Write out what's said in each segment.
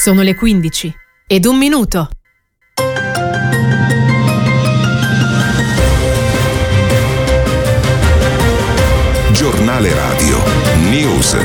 Sono le 15:01. Giornale Radio News.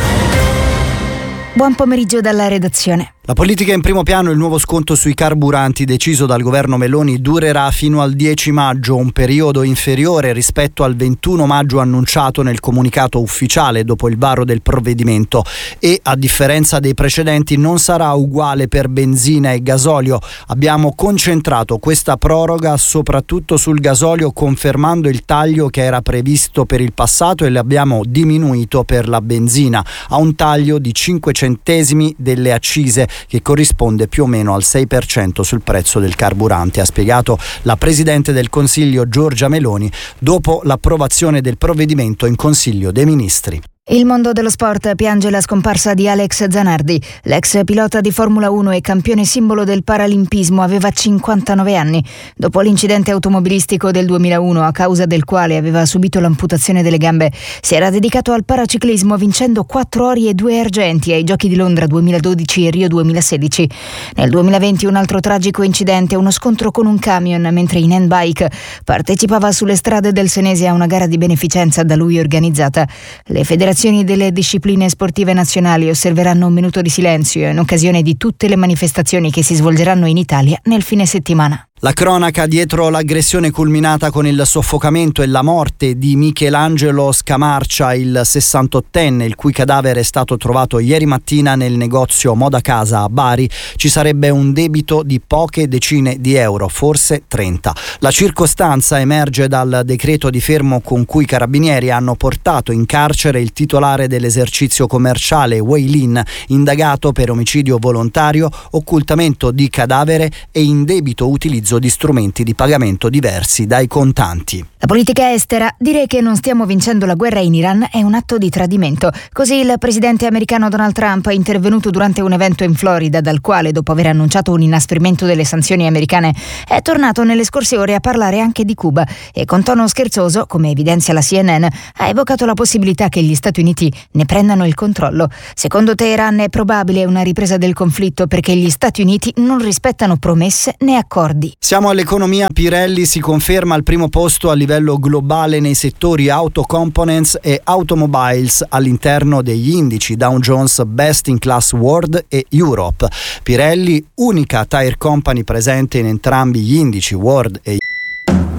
Buon pomeriggio dalla redazione. La politica in primo piano. Il nuovo sconto sui carburanti deciso dal governo Meloni durerà fino al 10 maggio, un periodo inferiore rispetto al 21 maggio annunciato nel comunicato ufficiale dopo il varo del provvedimento, e a differenza dei precedenti non sarà uguale per benzina e gasolio. Abbiamo concentrato questa proroga soprattutto sul gasolio, confermando il taglio che era previsto per il passato, e l'abbiamo diminuito per la benzina a un taglio di 5 centesimi delle accise, che corrisponde più o meno al 6% sul prezzo del carburante, ha spiegato la Presidente del Consiglio Giorgia Meloni dopo l'approvazione del provvedimento in Consiglio dei Ministri. Il mondo dello sport piange la scomparsa di Alex Zanardi. L'ex pilota di Formula 1 e campione simbolo del paralimpismo aveva 59 anni. Dopo l'incidente automobilistico del 2001, a causa del quale aveva subito l'amputazione delle gambe, si era dedicato al paraciclismo, vincendo 4 ori e 2 argenti ai Giochi di Londra 2012 e Rio 2016. Nel 2020 un altro tragico incidente, uno scontro con un camion mentre in handbike partecipava sulle strade del Senese a una gara di beneficenza da lui organizzata. Le federazioni delle discipline sportive nazionali osserveranno un minuto di silenzio in occasione di tutte le manifestazioni che si svolgeranno in Italia nel fine settimana. La cronaca dietro l'aggressione culminata con il soffocamento e la morte di Michelangelo Scamarcia, il 68enne, il cui cadavere è stato trovato ieri mattina nel negozio Moda Casa a Bari. Ci sarebbe un debito di poche decine di euro, forse 30. La circostanza emerge dal decreto di fermo con cui i carabinieri hanno portato in carcere il titolare dell'esercizio commerciale Wei Lin, indagato per omicidio volontario, occultamento di cadavere e indebito utilizzo di strumenti di pagamento diversi dai contanti. La politica estera: dire che non stiamo vincendo la guerra in Iran è un atto di tradimento. Così il presidente americano Donald Trump è intervenuto durante un evento in Florida, dal quale, dopo aver annunciato un inasprimento delle sanzioni americane, è tornato nelle scorse ore a parlare anche di Cuba e, con tono scherzoso, come evidenzia la CNN, ha evocato la possibilità che gli Stati Uniti ne prendano il controllo. Secondo Teheran è probabile una ripresa del conflitto perché gli Stati Uniti non rispettano promesse né accordi. Siamo all'economia. Pirelli si conferma al primo posto a livello globale nei settori auto components e automobiles all'interno degli indici Dow Jones Best in Class World e Europe. Pirelli, unica tire company presente in entrambi gli indici World e